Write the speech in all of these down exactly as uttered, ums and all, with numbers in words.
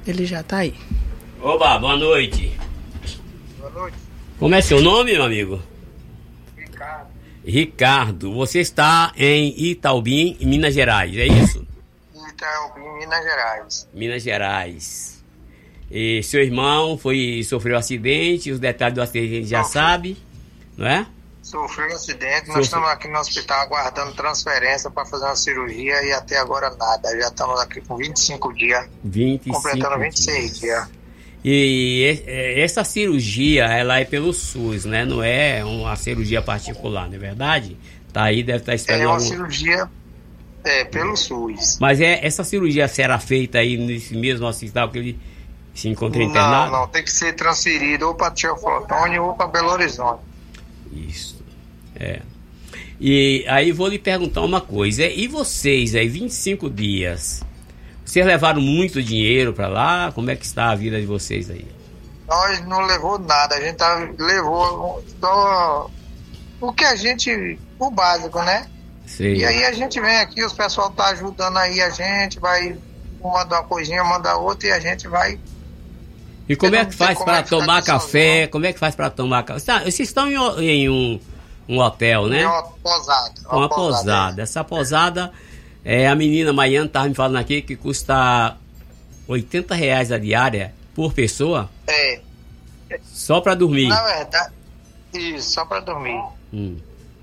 Ele já tá aí. Oba, boa noite. Boa noite. Como é seu nome, meu amigo? Ricardo. Ricardo, você está em Itaubim, Minas Gerais, é isso? Itaubim, Minas Gerais. Minas Gerais. E seu irmão foi, sofreu um acidente, os detalhes do acidente a gente já Sofreu. sabe, não é? Sofreu um acidente, Sofreu. nós estamos aqui no hospital aguardando transferência para fazer uma cirurgia e até agora nada. Já estamos aqui com vinte e cinco dias, vinte e cinco completando vinte e seis dias. E essa cirurgia, ela é pelo SUS, né? Não é uma cirurgia particular, não é verdade? Tá aí, deve estar esperando É uma algum... cirurgia é, pelo SUS. Mas é, essa cirurgia será feita aí nesse mesmo hospital que ele se encontra Não, internado? não, tem que ser transferido ou para Teoflotone ou para Belo Horizonte. Isso, é. E aí vou lhe perguntar uma coisa, e vocês aí, vinte e cinco dias, vocês levaram muito dinheiro para lá? Como é que está a vida de vocês aí? Nós não levou nada, a gente tá, levou só o que a gente, o básico, né? Sei. E aí a gente vem aqui, os pessoal tá ajudando aí a gente, vai manda uma coisinha, manda outra e a gente vai. E como Eu é não que sei faz como para é que tá tomar aqui café? sozinho. Como é que faz para tomar café? Tá, vocês estão em, em um, um hotel, né? É uma posada. Uma posada. Essa posada, é, a menina Maiana estava me falando aqui que custa oitenta reais a diária por pessoa, É, só para dormir. na verdade, isso, só para dormir. Hum.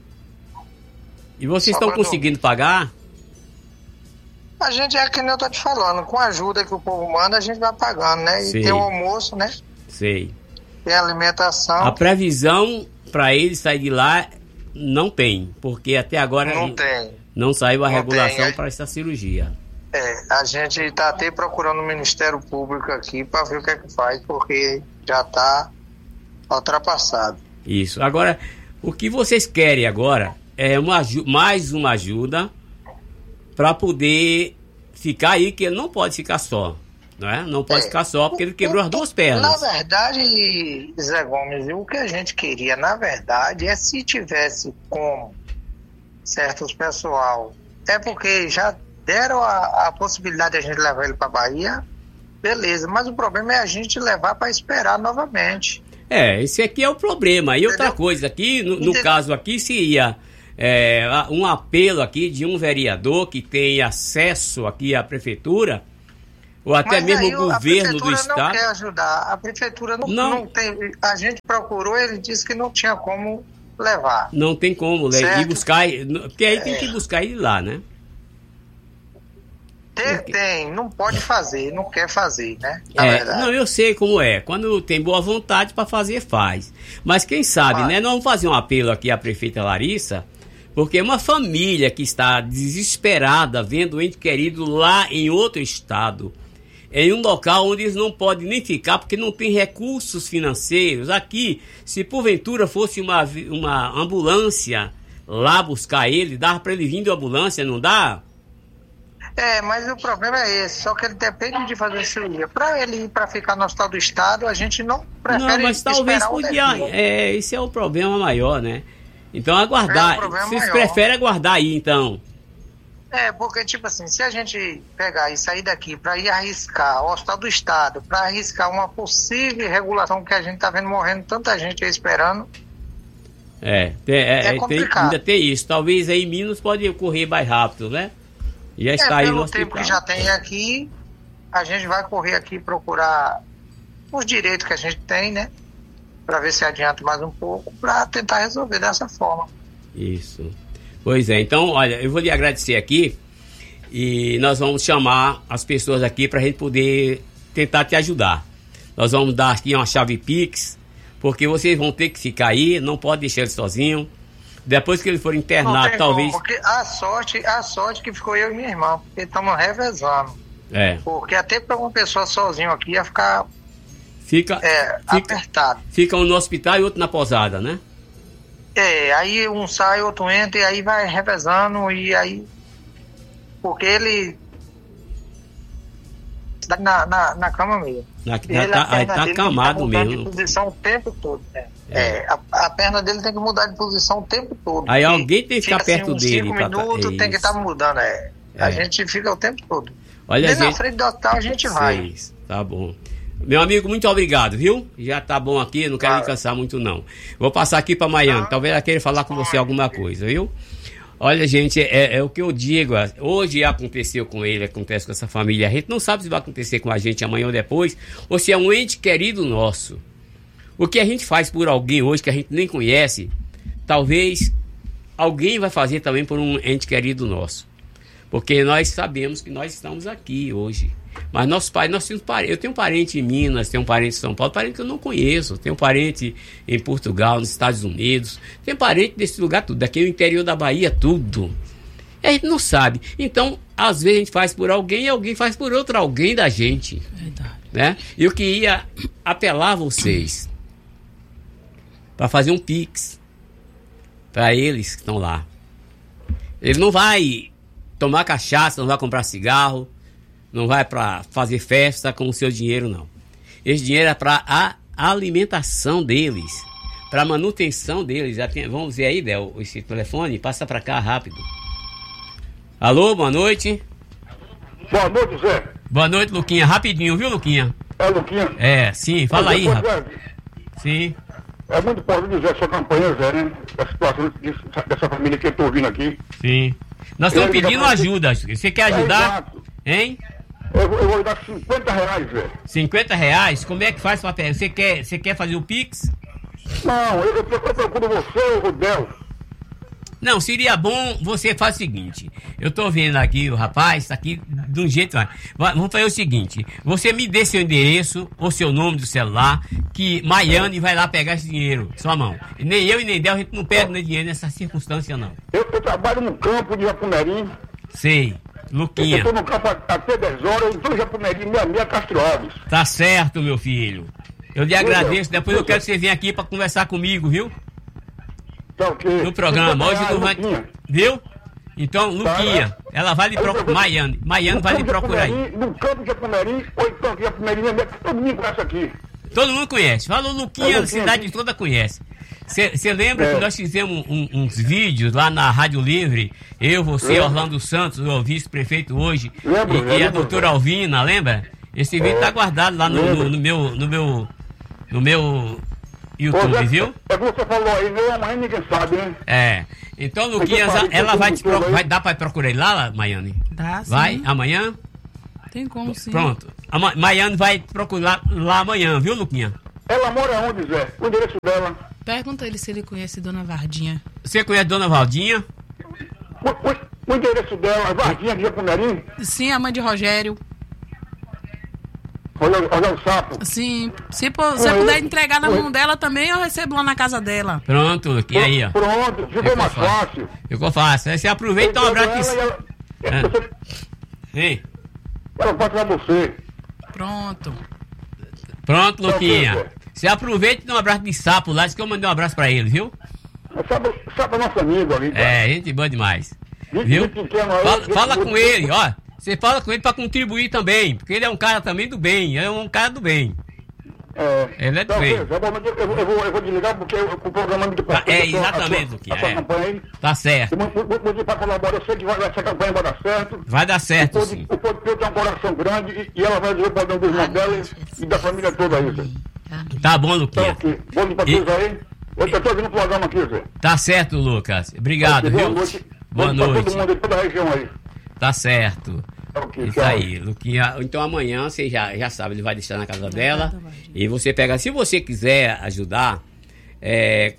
E vocês Só estão pra conseguindo pagar? A gente é que nem eu tô te falando, com a ajuda que o povo manda, a gente vai pagando, né? E Sim. tem o almoço, né? Sei. Tem a alimentação. A previsão para ele sair de lá não tem, porque até agora Não tem. não saiu a Não regulação tem, é. para essa cirurgia. É, a gente tá até procurando o Ministério Público aqui para ver o que é que faz, porque já tá ultrapassado. Isso. Agora, o que vocês querem agora é uma, aju- mais uma ajuda para poder ficar aí, que ele não pode ficar só, não é? Não pode É. ficar só porque ele quebrou as duas Na pernas. verdade, Zé Gomes, o que a gente queria, na verdade, é se tivesse como certos pessoal, é porque já deram a, a possibilidade de a gente levar ele para Bahia, beleza, mas o problema é a gente levar para esperar novamente. É, esse aqui é o problema. E outra Entendeu? coisa aqui, no, no Entendeu? caso aqui, seria é, um apelo aqui de um vereador que tem acesso aqui à prefeitura, ou até Mas mesmo aí o a governo do prefeitura não estado. quer ajudar, a prefeitura não, Não. não tem, a gente procurou, ele disse que não tinha como levar. Não tem como, né? Certo. Ir buscar, porque aí tem que buscar ele lá, né? Tem, tem, não pode fazer, não quer fazer, né? Na É, verdade. não, eu sei como é. Quando tem boa vontade para fazer, faz. Mas quem sabe, Faz. né? Nós vamos fazer um apelo aqui à prefeita Larissa, porque uma família que está desesperada vendo o ente querido lá em outro estado, em um local onde eles não podem nem ficar porque não tem recursos financeiros. Aqui, se porventura fosse uma, vi- uma ambulância lá buscar ele, dava para ele vir de ambulância, não dá? É, mas o problema é esse, só que ele depende de fazer cirurgia. Para ele ir para ficar no hospital do estado, a gente não prefere Não, mas talvez esperar o podia. destino. É, esse é o problema maior, né? Então aguardar. É o problema Vocês maior. preferem aguardar aí, então? É, porque, tipo assim, se a gente pegar e sair daqui para ir arriscar o hospital do estado, para arriscar uma possível regulação que a gente tá vendo morrendo tanta gente aí esperando, É, tem- é, É é, tem- complicado. ainda tem isso. Talvez aí em Minas pode ocorrer mais rápido, né? Já é, está aí no pelo hospital. tempo que já tem aqui, a gente vai correr aqui procurar os direitos que a gente tem, né? Para ver se adianta mais um pouco, para tentar resolver dessa forma. Isso. Pois é, então, olha, eu vou lhe agradecer aqui e nós vamos chamar as pessoas aqui para a gente poder tentar te ajudar. Nós vamos dar aqui uma chave Pix, porque vocês vão ter que ficar aí, não pode deixar ele sozinho. Depois que ele for Não internado, tem talvez. como, porque a sorte, a sorte que ficou eu e minha irmã, porque estamos revezando. É, Porque até para uma pessoa sozinho aqui ia ficar fica, é, fica, apertado. fica um no hospital e outro na pousada, né? É, aí um sai, outro entra e aí vai revezando e aí. Porque ele. Na, na, na cama mesmo. Na, Ele, já a tá, aí perna tá dele tem que acamado mudar mesmo. de posição o tempo todo. Né? É. É, a, a perna dele tem que mudar de posição o tempo todo. Aí porque alguém tem que ficar fica, assim, perto uns dele Cinco pra tá- minutos tem que isso. estar mudando. É. A É. gente fica o tempo todo. Olha, Bem na gente. frente do hospital a gente vai. Seis. Tá bom. Meu amigo, muito obrigado, viu? Já tá bom aqui, não quero me cansar muito não. Vou passar aqui para Maiane, talvez ela queira falar com você alguma coisa, viu? Olha, gente, é, é o que eu digo, hoje aconteceu com ele, acontece com essa família, a gente não sabe se vai acontecer com a gente amanhã ou depois, ou se é um ente querido nosso. O que a gente faz por alguém hoje que a gente nem conhece, talvez alguém vai fazer também por um ente querido nosso. Porque nós sabemos que nós estamos aqui hoje. Mas nossos pais, nós temos parentes. Eu tenho um parente em Minas, tenho um parente em São Paulo, parente que eu não conheço. Tenho um parente em Portugal, nos Estados Unidos. Tenho parente desse lugar tudo, daqui no interior da Bahia, tudo. E a gente não sabe. Então, às vezes a gente faz por alguém e alguém faz por outro alguém da gente. Verdade. Né? E eu queria apelar a vocês para fazer um Pix para eles que estão lá. Ele não vai tomar cachaça, não vai comprar cigarro, não vai para fazer festa com o seu dinheiro, não. Esse dinheiro é para a alimentação deles, para a manutenção deles. Já tem, vamos ver aí, Del, esse telefone, passa para cá rápido. Alô, boa noite. Boa noite, Zé. Boa noite, Luquinha. Rapidinho, viu, Luquinha? É, Luquinha? É, sim, fala aí, rapaz. Sim. É muito importante dizer a sua campanha, Zé, né? A situação dessa família que eu estou ouvindo aqui. Sim. Nós estamos pedindo ajuda. Você quer ajudar? É, hein? Eu, eu vou dar cinquenta reais, Zé. cinquenta reais? Como é que faz para pegar? Você quer, você quer fazer o Pix? Não, eu, eu procuro você, o Del. Não, seria bom você fazer o seguinte. Eu tô vendo aqui, o rapaz tá aqui de um jeito. Vamos fazer o seguinte. Você me dê seu endereço ou seu nome do celular, que Maiane vai lá pegar esse dinheiro. Sua mão. E nem eu e nem Del, a gente não perde nem dinheiro nessa circunstância, não. Eu, eu trabalho no campo de Japumerim. Sei. Luquinha. Eu tô no campo até dez horas, eu tô no Japumerim, meia meia Castro Alves. Tá certo, meu filho. Eu lhe agradeço. Depois eu quero que você venha aqui pra conversar comigo, viu? Tá ok. No programa. Hoje não vai. Viu? Então, Luquinha, ela vai lhe procurar. Maiane. Maiane vai lhe procurar aí. No campo de Japumerim, ou então aqui Japumerim, todo mundo conhece aqui. Todo mundo conhece. Falou Luquinha, a cidade toda conhece. Você lembra é. que nós fizemos um, uns vídeos lá na Rádio Livre? Eu, você, é. Orlando Santos, o vice-prefeito hoje, lembra, e, lembra, e a doutora Alvina, lembra? Esse vídeo está é. guardado lá no, no, no meu no meu no meu YouTube, Ô, viu? É que você falou aí, meu amanhã ninguém sabe, né? É. Então, Luquinha, ela vai te procurar. Vai dar para procurar ele lá, Maiane? Dá, sim. Vai? Amanhã? Tem como, sim. Pronto. A Ma Maiane vai procurar lá amanhã, viu, Luquinha? Ela mora onde, Zé? O endereço dela? Pergunta ele se ele conhece Dona Vardinha. Você conhece Dona Valdinha? O, o, o endereço dela é Vardinha de Japumerim? Sim, a mãe de Rogério. Olha, olha o sapo. Sim. Se você puder entregar na mão dela também, eu recebo lá na casa dela. Pronto, aqui aí, ó. Pronto, ficou, ficou mais fácil. fácil. Ficou fácil. Aí você aproveita e dá um abraço. Ela, ela, você, Hein? Ela pode dar você. Pronto. Pronto, Luquinha. Você aproveita e dá um abraço de sapo lá, diz que eu mandei um abraço pra ele, viu? Sapo, sapo é nosso amigo ali. Cara. É, gente boa demais. Viu? Fala, fala com ele, ó. Você fala com ele pra contribuir também, porque ele é um cara também do bem, ele é um cara do bem. É, ele é do então, bem. Eu, eu, eu, vou, eu vou desligar porque eu, o programa me tá, é, exatamente, Luquinha. É. Campanha, tá certo. Eu vou pedir pra colaborar, eu sei que vai, essa campanha vai dar certo. Vai dar certo, o sim. O Podpeu tem um coração grande e, e ela vai dizer para o dos irmãos dela e da família toda aí, Zé. Tá bom, Luquinha. Tá ok. Bom dia pra todos e... aí. Eu tô ouvindo o programa aqui, Zé. Tá certo, Lucas. Obrigado, viu? Boa noite. Boa noite. Pra todo mundo aí, toda a região aí. Tá certo. Okay, Isso aí, Luquinha. Então amanhã você já, já sabe, ele vai deixar na casa dela. E você pega. Se você quiser ajudar, é,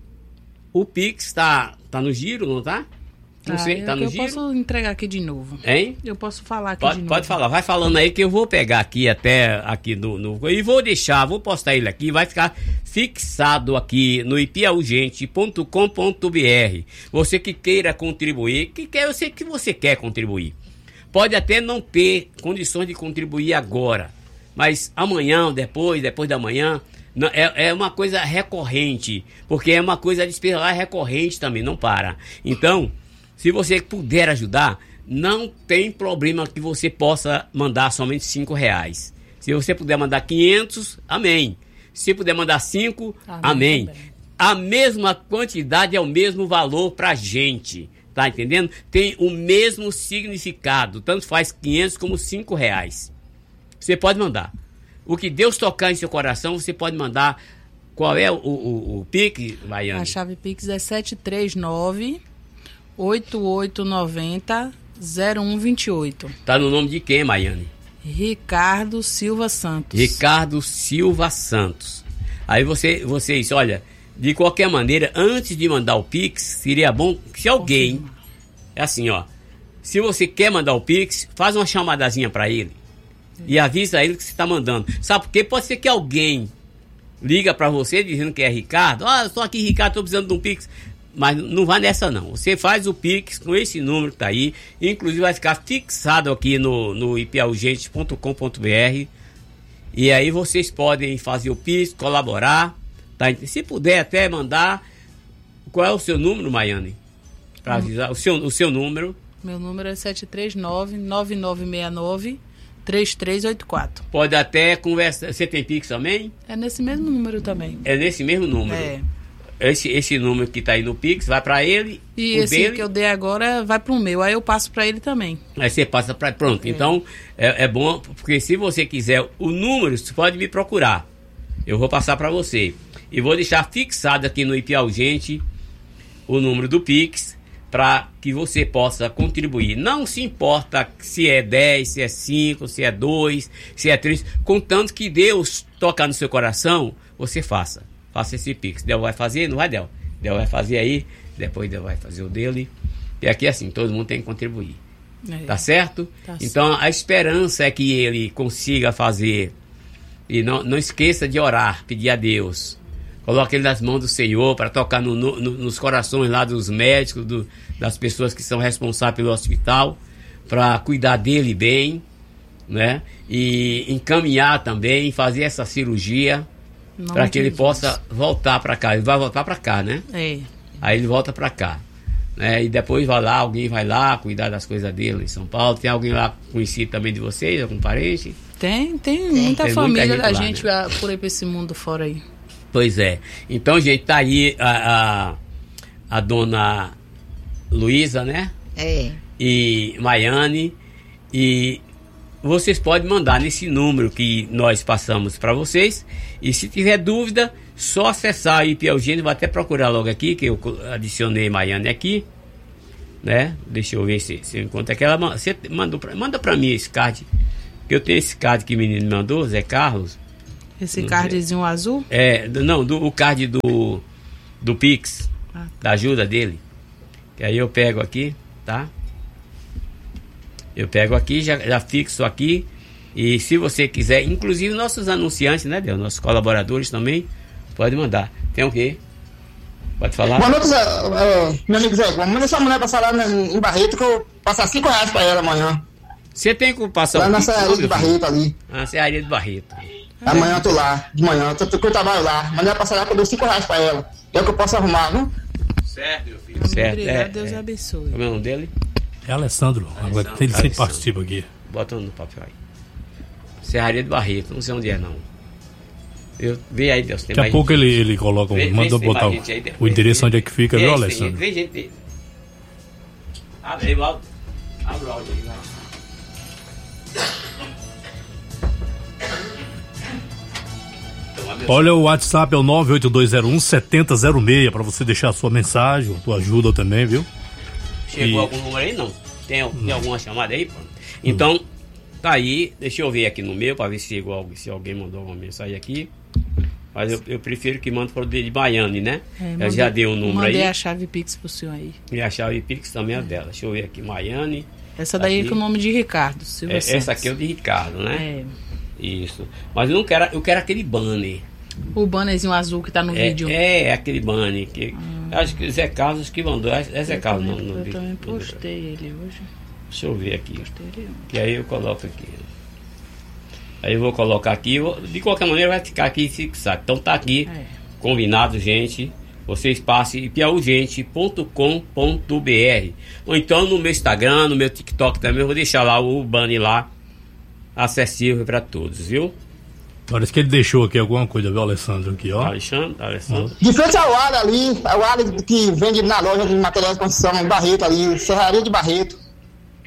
o Pix tá, tá no giro, não tá? Não ah, sei, tá eu, no eu giro? Eu posso entregar aqui de novo. Hein? Eu posso falar aqui pode, de novo. Pode falar, vai falando aí que eu vou pegar aqui até aqui no, no. E vou deixar, vou postar ele aqui, vai ficar fixado aqui no ipiaugente ponto com ponto br. Você que queira contribuir, que quer, eu sei que você quer contribuir. Pode até não ter condições de contribuir agora, mas amanhã, depois, depois da manhã, é, é uma coisa recorrente, porque é uma coisa de esperar recorrente também, não para. Então, se você puder ajudar, não tem problema que você possa mandar somente cinco reais. Se você puder mandar quinhentos, amém. Se puder mandar cinco, amém. amém. A mesma quantidade é o mesmo valor pra gente. Tá entendendo? Tem o mesmo significado. Tanto faz quinhentos como cinco reais. você pode mandar. O que Deus tocar em seu coração, você pode mandar. Qual é o, o, o Pix, Maiane? A chave Pix é sete três nove, oito oito nove zero, zero um dois oito. Tá no nome de quem, Maiane? Ricardo Silva Santos. Ricardo Silva Santos. Aí você, vocês, olha, de qualquer maneira, antes de mandar o Pix, seria bom que se alguém, é assim, ó, se você quer mandar o Pix, faz uma chamadazinha para ele e avisa ele que você está mandando. Sabe por quê? Pode ser que alguém liga para você dizendo que é Ricardo. Ah, eu estou aqui, Ricardo, estou precisando de um Pix. Mas não vai nessa não. Você faz o Pix com esse número que está aí. Inclusive vai ficar fixado aqui no, no i p a urgente ponto com ponto b r. E aí vocês podem fazer o Pix, colaborar. Tá? Se puder até mandar. Qual é o seu número, Maiane? Para avisar. O seu, o seu número. Meu número é sete três nove, nove nove seis nove, três três oito quatro. Pode até conversar. Você tem Pix também? É nesse mesmo número também. É nesse mesmo número. É. Esse, esse número que está aí no Pix vai para ele. E esse dele, que eu dei agora vai para o meu. Aí eu passo para ele também. Aí você passa para... Pronto. É. Então, é, é bom, porque se você quiser o número, você pode me procurar. Eu vou passar para você. E vou deixar fixado aqui no I P A Urgente o número do Pix, para que você possa contribuir. Não se importa se é dez, se é cinco, se é dois, se é três, contanto que Deus tocar no seu coração, você faça. Faça esse Pix. Del vai fazer? Não vai, Del? Del vai fazer aí, depois Del vai fazer o dele. E aqui assim, todo mundo tem que contribuir. É. Tá certo? Tá então certo. A esperança é que ele consiga fazer. E não, não esqueça de orar, pedir a Deus. Coloque ele nas mãos do Senhor para tocar no, no, nos corações lá dos médicos, do, das pessoas que são responsáveis pelo hospital, para cuidar dele bem, né? E encaminhar também, fazer essa cirurgia para que ele possa voltar para cá. Ele vai voltar para cá, né? É. Aí ele volta para cá, né? E depois vai lá, alguém vai lá cuidar das coisas dele em São Paulo. Tem alguém lá conhecido também de vocês, algum parente? Tem, tem muita tem família muita da gente lá, né? Por aí para esse mundo fora aí. Pois é. Então, gente, tá aí a, a, a dona Luísa, né? É. E Maiane. E vocês podem mandar nesse número que nós passamos para vocês. E se tiver dúvida, só acessar o I P A Urgente. Vou até procurar logo aqui, que eu adicionei Maiane aqui. Né? Deixa eu ver se, se eu encontro aquela. Você mandou pra, manda para mim esse card. Que eu tenho esse card que o menino me mandou, Zé Carlos. Esse cardzinho azul? É, não, do, o card do, do Pix, ah, tá. Da ajuda dele. Que aí eu pego aqui, tá? Eu pego aqui, já, já fixo aqui. E se você quiser, inclusive nossos anunciantes, né, Deus? Nossos colaboradores também, pode mandar. Tem o quê? Pode falar? Boa noite, Zé, uh, meu amigo Zé. Manda essa mulher passar lá em Barreto que eu vou passar cinco reais pra ela amanhã. Você tem que passar lá um na serraria de Barreto ali. Na serraria de Barreto. Amanhã eu tô lá, de manhã, eu, tô, eu trabalho lá. Mas ela passar lá que eu dou cinco reais pra ela. É o que eu posso arrumar, viu? Certo, meu filho. Certo. Obrigado, é, Deus é. abençoe. Qual é o nome dele? É Alessandro. Agora ele sempre Alessandro. Participa aqui. Bota no papel aí. Serraria de Barreto, não sei onde é não. Eu, vê aí, Deus. Tem Daqui a pouco ele, ele coloca, vê, manda vê botar o, aí, o endereço onde é que fica, viu, Alessandro? Vem, gente. Abre aí, abre o áudio aí, vai. Olha, o WhatsApp é o nove oito dois zero um sete zero zero seis para você deixar a sua mensagem, a tua ajuda também, viu? Chegou e... algum número aí? Não. Tem, tem alguma chamada aí? Então, tá aí. Deixa eu ver aqui no meu para ver se, chegou, se alguém mandou alguma mensagem aqui. Mas eu, eu prefiro que mande para o de Baiane, né? É, mandei, eu já dei o um número mandei aí. Mandei a chave Pix pro senhor aí. E a chave Pix também é, é dela. Deixa eu ver aqui, Baiane. Essa daí aqui. É com o nome de Ricardo. Silva é, essa aqui é o de Ricardo, né? É. Isso. Mas eu não quero, eu quero aquele banner. O bannerzinho azul que tá no é, vídeo. É, é aquele banner. Que, ah. Acho que Zé Carlos que mandou. É Zé eu Carlos também, no, no Eu vídeo. também postei ele hoje. Deixa eu ver aqui. Postei ele. Que aí eu coloco aqui. Aí eu vou colocar aqui. De qualquer maneira vai ficar aqui fixado. Então tá aqui. É. Combinado, gente. Vocês passem i p a urgente ponto com ponto b r. Ou então no meu Instagram, no meu TikTok também. Eu vou deixar lá o banner lá. Acessível para todos, viu? Parece que ele deixou aqui alguma coisa, viu, Alessandro? Aqui, ó. Alexandre, Alessandro. De frente ao ar ali, é o ar que vende na loja de materiais de construção em Barreto ali, Serraria de Barreto.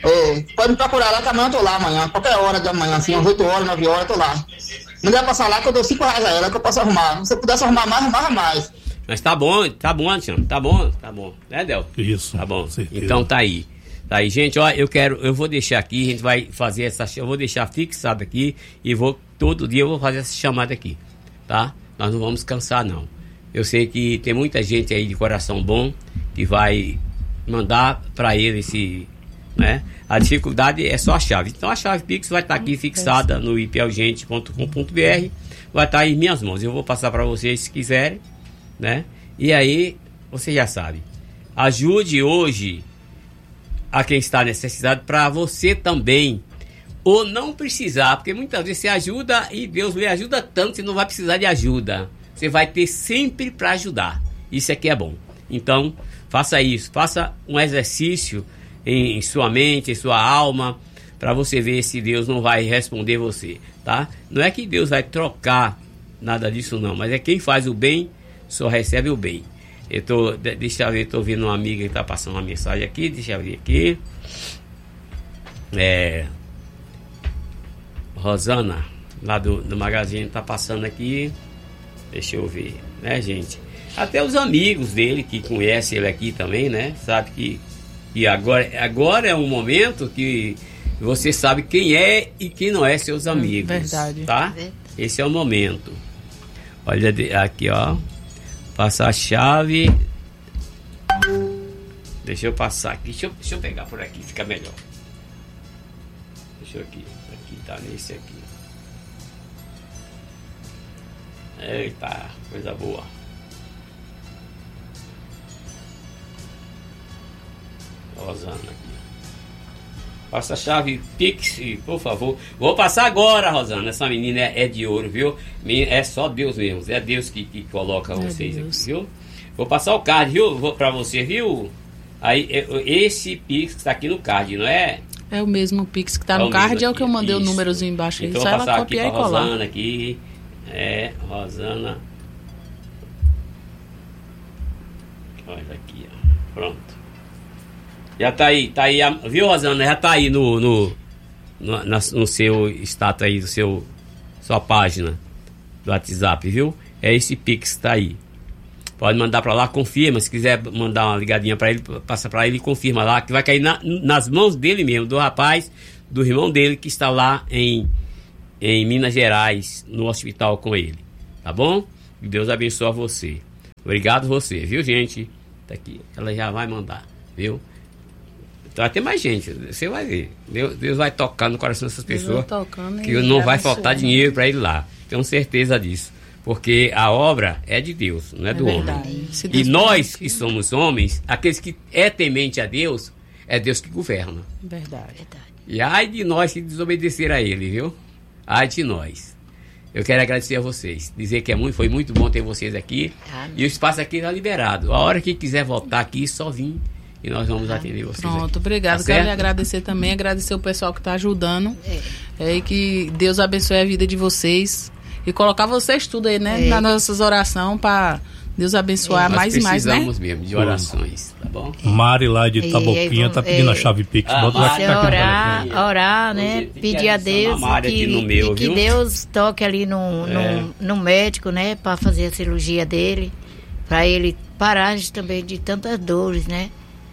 É, pode me procurar lá, que amanhã eu tô lá amanhã, qualquer hora de amanhã, assim, às oito horas, nove horas, eu tô lá. Mulher passar lá que eu dou cinco reais a ela, que eu posso arrumar. Se você pudesse arrumar mais, arrumava mais. Mas tá bom, tá bom, Alexandre, tá bom, tá bom, né, Del? Isso. Tá bom. Certeza. Então tá aí. Tá aí, gente, ó, eu quero, eu vou deixar aqui, a gente vai fazer essa, eu vou deixar fixado aqui e vou, todo dia eu vou fazer essa chamada aqui, tá? Nós não vamos cansar, não. Eu sei que tem muita gente aí de coração bom que vai mandar para ele esse, né? A dificuldade é só a chave. Então a chave Pix vai estar aqui fixada no i p l gente ponto com ponto b r, vai estar em minhas mãos. Eu vou passar para vocês se quiserem, né? E aí, você já sabe. Ajude hoje a quem está necessitado, para você também, ou não precisar, porque muitas vezes você ajuda e Deus lhe ajuda tanto, você não vai precisar de ajuda. Você vai ter sempre para ajudar. Isso aqui é bom. Então, faça isso. Faça um exercício em, em sua mente, em sua alma, para você ver se Deus não vai responder você, tá? Não é que Deus vai trocar nada disso, não, mas é quem faz o bem, só recebe o bem. Eu tô, deixa eu ver, estou vendo uma amiga que está passando uma mensagem aqui, deixa eu ver aqui. É, Rosana, lá do, do Magazine, está passando aqui. Deixa eu ver, né, gente? Até os amigos dele que conhecem ele aqui também, né? Sabe que, que agora, agora é um momento que você sabe quem é e quem não é seus amigos. Verdade. Tá? Esse é o momento. Olha aqui, ó. Passar a chave. Deixa eu passar aqui. Deixa eu, deixa eu pegar por aqui, fica melhor. Deixa eu aqui. Aqui tá nesse aqui. Eita, coisa boa. Rosana aqui. Passa a chave Pix, por favor. Vou passar agora, Rosana. Essa menina é, é de ouro, viu? É só Deus mesmo. É Deus que, que coloca é vocês Deus. Aqui, viu? Vou passar o card, viu? Vou pra você, viu? Aí, esse Pix que tá aqui no card, não é? É o mesmo Pix que tá é no card, é o que eu mandei Isso. o númerozinho embaixo aí. Então, só vou passar ela aqui copiar pra e colar. Rosana aqui. É, Rosana. Olha aqui, ó. Pronto. Já tá aí, tá aí, viu, Rosana? Já tá aí no, no, no, na, no seu status aí, do seu, sua página do WhatsApp, viu? É esse Pix que tá aí. Pode mandar pra lá, confirma. Se quiser mandar uma ligadinha pra ele, passa pra ele e confirma lá, que vai cair na, nas mãos dele mesmo, do rapaz, do irmão dele, que está lá em, em Minas Gerais, no hospital com ele. Tá bom? Que Deus abençoe você. Obrigado você, viu, gente? Tá aqui. Ela já vai mandar, viu? Vai ter mais gente, você vai ver. Deus, Deus vai tocar no coração dessas pessoas, que não vai faltar dinheiro para ir lá. Tenho certeza disso. Porque a obra é de Deus, não é, é do verdade. Homem. E nós que somos homens, aqueles que é temente a Deus, é Deus que governa. Verdade. E ai de nós que desobedecer a Ele, viu? Ai de nós. Eu quero agradecer a vocês, dizer que é muito, foi muito bom ter vocês aqui. Ah, e o espaço aqui está liberado. A hora que quiser voltar aqui, só vim. E nós vamos atender vocês. Pronto, aqui. obrigado. Tá Quero certo? lhe agradecer também, agradecer o pessoal que está ajudando. É. É, e que Deus abençoe a vida de vocês. E colocar vocês tudo aí, né? É. Nas nossas orações, para Deus abençoar é. mais e mais, né? Precisamos mesmo de orações, tá bom? Mari lá de Taboquinha tá pedindo é. a chave Pix. Ah, Bota você tá orar, orar, né? Pedir a Deus que, meu, e que Deus toque ali no, é. no, no médico, né? Para fazer a cirurgia dele. Para ele parar de, também de tantas dores, né?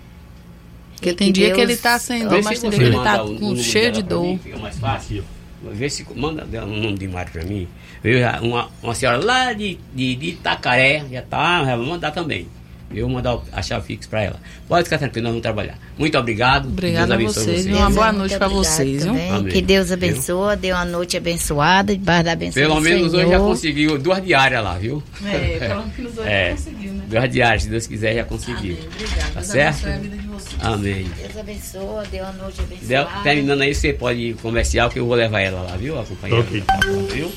Porque tem dia Deus... que ele tá sem dor, mas tem dia que ele tá com cheio de dor. Fica mais fácil. Vê se manda o nome de Mário pra mim. Uma, uma senhora lá de, de, de Itacaré, já tá, já vou mandar também. Eu vou mandar a chave fixa pra ela. Pode ficar tranquilo, nós vamos trabalhar. Muito obrigado. Obrigado a vocês. vocês. Uma boa noite pra vocês. Que Deus abençoe, dê uma noite abençoada, debaixo da benção Pelo do menos Senhor. Hoje já conseguiu duas diárias lá, viu? É, pelo menos hoje é, já conseguiu, né? Duas diárias, se Deus quiser, já conseguiu. Amém. Obrigado. Tá Deus certo? abençoe a vida de vocês. Amém. Deus abençoe, dê uma noite abençoada. Terminando aí, você pode ir comercial, que eu vou levar ela lá, viu? Acompanhar okay. ela, viu?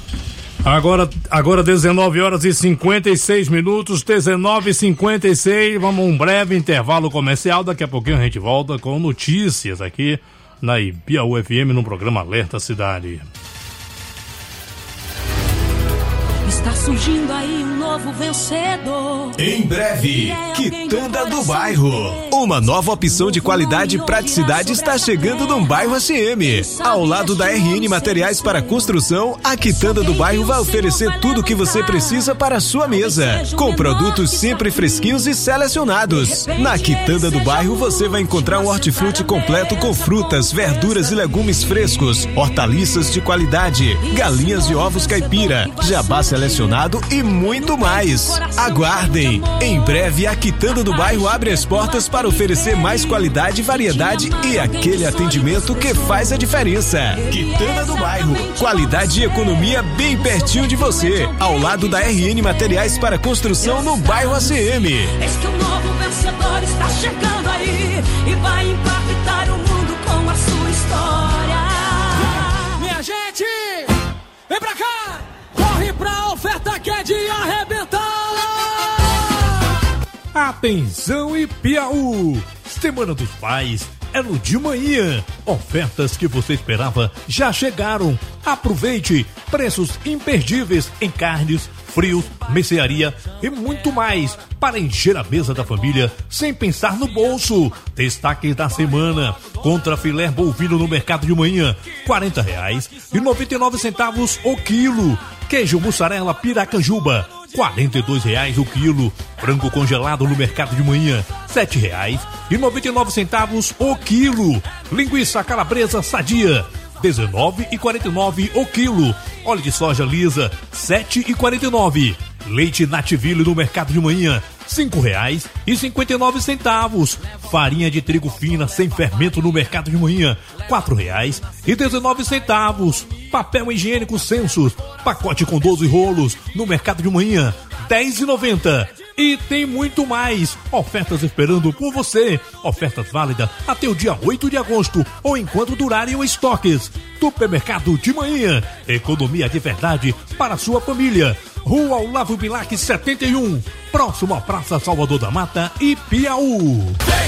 Agora, agora dezenove horas e cinquenta e seis minutos, dezenove e cinquenta e seis, vamos a um breve intervalo comercial, daqui a pouquinho a gente volta com notícias aqui na Piauí F M no programa Alerta Cidade. Está Tá surgindo aí um novo vencedor. Em breve, Quitanda do Bairro. Uma nova opção de qualidade e praticidade está chegando no bairro A C M. Ao lado da R N Materiais para Construção, a Quitanda do Bairro vai oferecer tudo o que você precisa para a sua mesa, com produtos sempre fresquinhos e selecionados. Na Quitanda do Bairro você vai encontrar um hortifruti completo com frutas, verduras e legumes frescos, hortaliças de qualidade, galinhas e ovos caipira, jabá selecionado e muito mais. Aguardem! Em breve a Quitanda do Bairro abre as portas para oferecer mais qualidade, variedade e aquele atendimento que faz a diferença. Quitanda do Bairro, qualidade e economia bem pertinho de você, ao lado da R N Materiais para Construção no bairro A C M. Eis que um novo vencedor está chegando aí e vai impactar o mundo com a sua história. Minha gente, vem pra cá, corre pra oferta que é de arrebentar. Atenção e Piauí! Semana dos Pais é no de manhã. Ofertas que você esperava já chegaram. Aproveite preços imperdíveis em carnes, frios, mercearia e muito mais para encher a mesa da família sem pensar no bolso. Destaque da semana: contra filé bovino no mercado de manhã, quarenta reais e noventa e nove centavos o quilo. Queijo mussarela Piracanjuba, quarenta e dois reais o quilo. Frango congelado no mercado de manhã, sete reais e noventa e nove centavos o quilo. Linguiça calabresa sadia, dezenove e quarenta e nove o quilo. Óleo de soja lisa, sete e quarenta e nove. Leite Nativille no mercado de manhã, cinco reais e cinquenta e nove centavos. Farinha de trigo fina sem fermento no mercado de manhã, quatro reais e dezenove centavos. Papel higiênico Census, pacote com doze rolos no mercado de manhã, dez e noventa. E tem muito mais. Ofertas esperando por você. Ofertas válidas até o dia oito de agosto ou enquanto durarem os estoques. Supermercado de manhã. Economia de verdade para a sua família. Rua Olavo Bilac setenta e um, próximo à Praça Salvador da Mata e Piauí.